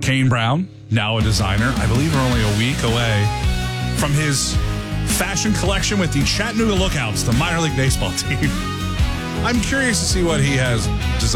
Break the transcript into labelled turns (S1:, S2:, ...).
S1: Kane Brown, now a designer. I believe we're only a week away from his fashion collection with the Chattanooga Lookouts, the minor league baseball team. I'm curious to see what he has designed.